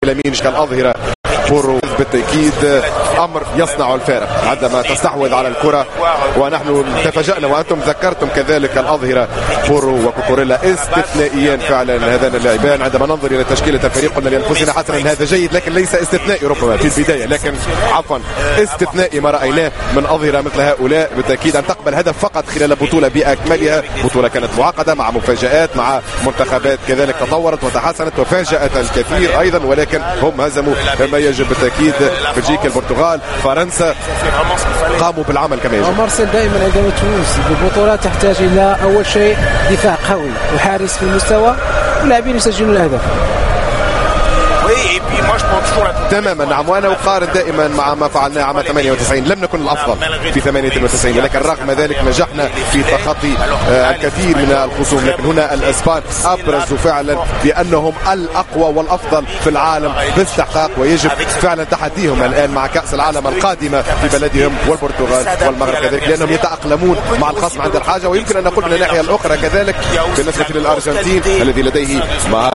اليمين كالأظهرة بورو بالتأكيد أمر يصنع الفارق عندما تستحوذ على الكرة، ونحن تفاجأنا وأنتم ذكرتم كذلك الأظهرة بورو وكوكوريلا استثنائيان فعلا هذان اللاعبان. عندما ننظر إلى تشكيلة الفريق قلنا لأنفسنا حسنا هذا جيد، لكن ليس استثنائي ربما في البداية، لكن عفوا استثنائي ما رأيناه من أظهرة مثل هؤلاء. بالتأكيد أن تقبل هدف فقط خلال البطولة بأكملها، بطولة كانت معقدة مع مفاجآت مع منتخبات كذلك تطورت وتحسنت وفاجأت الكثير أيضا، ولكن هم هزموا ما يجب بالتأكيد. بلجيكا، البرتغال، فرنسا قاموا بالعمل كما يجب. مارسيل دائما عندما تفوز بالبطولات تحتاج إلى أول شيء دفاع قوي وحارس في المستوى ولاعبين يسجلون الأهداف. تماما نعم، وانا اقارن دائما مع ما فعلناه عام 98. لم نكن الافضل في 98 ولكن رغم ذلك نجحنا في تخطي الكثير من الخصوم، لكن هنا الاسبان ابرزوا فعلا بانهم الاقوى والافضل في العالم باستحقاق، ويجب فعلا تحديهم الان مع كاس العالم القادمه في بلدهم والبرتغال والمغرب كذلك، لانهم يتاقلمون مع الخصم عند الحاجه. ويمكن ان نقول من الناحيه الاخرى كذلك بالنسبه للارجنتين الذي لديه مهارة